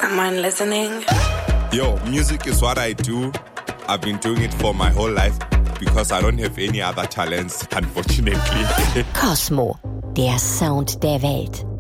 someone listening? Yo, music is what I do. I've been doing it for my whole life because I don't have any other talents, unfortunately. Cosmo, der Sound der Welt.